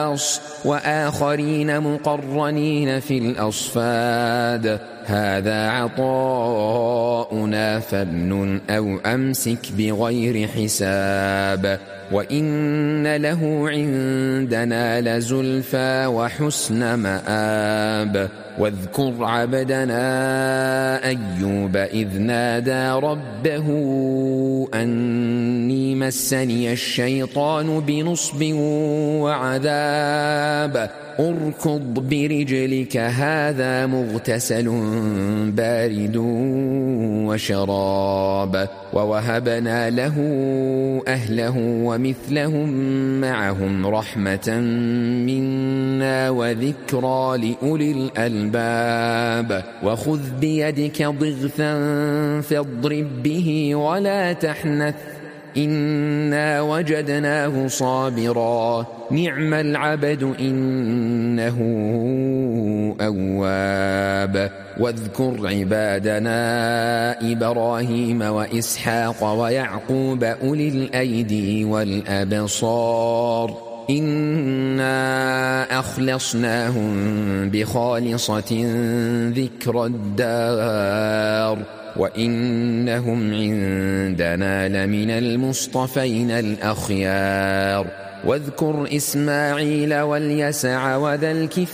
وآخرين مقرنين في الأصفاد هذا عطاؤنا فامنن أو أمسك بغير حساب وإن له عندنا لزلفى وحسن مآب واذكر عبدنا أيوب إذ نادى ربه أني مسني الشيطان بنصب وعذاب اركض برجلك هذا مغتسل بارد وشراب ووهبنا له أهله ومثلهم معهم رحمة منا وذكرى لأولي الألباب وخذ بيدك ضغثا فاضرب به ولا تحنث إنا وجدناه صابرا نعم العبد إنه أواب واذكر عبادنا إبراهيم وإسحاق ويعقوب أولي الأيدي والأبصار إنا أخلصناهم بخالصة ذكر الدار وإنهم عندنا لمن المصطفين الأخيار واذكر إسماعيل واليسع وذا الكفل